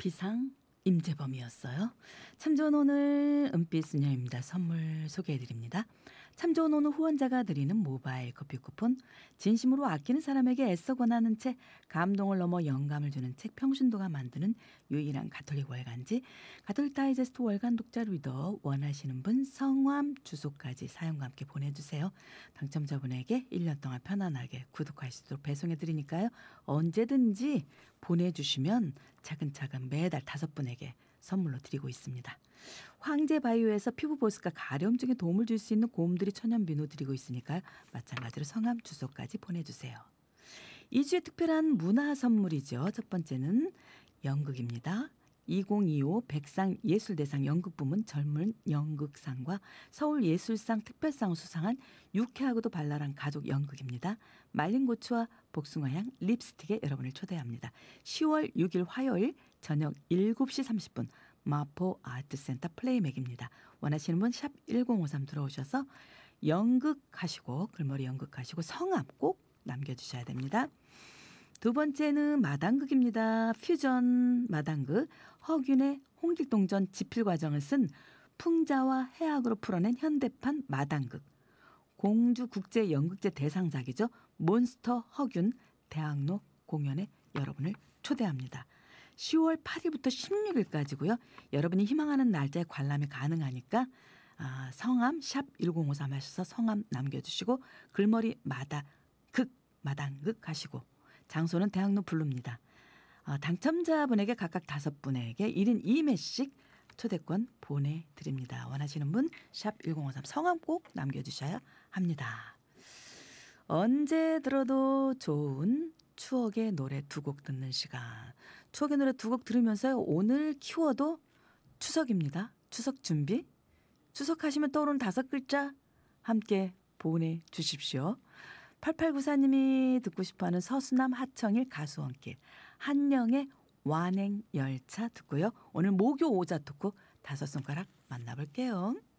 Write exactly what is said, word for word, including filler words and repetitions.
비상 임재범이었어요. 참 좋은 오늘 은빛 수녀입니다. 선물 소개해드립니다. 참 좋은 오늘 후원자가 드리는 모바일 커피 쿠폰, 진심으로 아끼는 사람에게 애써 권하는 책, 감동을 넘어 영감을 주는 책 평신도가 만드는 유일한 가톨릭 월간지, 가톨릭 다이제스트 월간 독자 리더, 원하시는 분 성함 주소까지 사연과 함께 보내주세요. 당첨자분에게 일 년 동안 편안하게 구독할 수 있도록 배송해드리니까요. 언제든지 보내주시면 차근차근 매달 다섯 분에게 선물로 드리고 있습니다. 황제 바이오에서 피부 보습과 가려움증에 도움을 줄 수 있는 고음들이 천연 비누 드리고 있으니까요. 마찬가지로 성함 주소까지 보내주세요. 이 주의 특별한 문화 선물이죠. 첫 번째는 연극입니다. 이천이십오 백상 예술대상 연극부문 젊은 연극상과 서울예술상 특별상을 수상한 유쾌하고도 발랄한 가족 연극입니다. 말린 고추와 복숭아향 립스틱에 여러분을 초대합니다. 시월 육일 화요일 저녁 일곱 시 삼십 분 마포 아트센터 플레이맥입니다. 원하시는 분 샵 일공오삼 들어오셔서 연극하시고 글머리 연극하시고 성함 꼭 남겨주셔야 됩니다. 두 번째는 마당극입니다. 퓨전 마당극, 허균의 홍길동전 지필 과정을 쓴 풍자와 해악으로 풀어낸 현대판 마당극. 공주국제연극제 대상작이죠. 몬스터 허균 대학로 공연에 여러분을 초대합니다. 시월 팔일부터 십육일까지고요. 여러분이 희망하는 날짜에 관람이 가능하니까 아, 성함 샵 일공오삼 하셔서 성함 남겨주시고 글머리 마다극 마당극 하시고 장소는 대학로 블루입니다. 어, 당첨자분에게 각각 다섯 분에게 일 인 이 매씩 초대권 보내드립니다. 원하시는 분 샵 일공오삼 성함 꼭 남겨주셔야 합니다. 언제 들어도 좋은 추억의 노래 두 곡 듣는 시간. 추억의 노래 두 곡 들으면서요. 오늘 키워드 추석입니다. 추석 준비. 추석하시면 떠오르는 다섯 글자 함께 보내주십시오. 팔팔구사님이 듣고 싶어하는 서수남 하청일 가수원길 한영의 완행열차 듣고요. 오늘 목요 오자 토크 다섯 손가락 만나볼게요.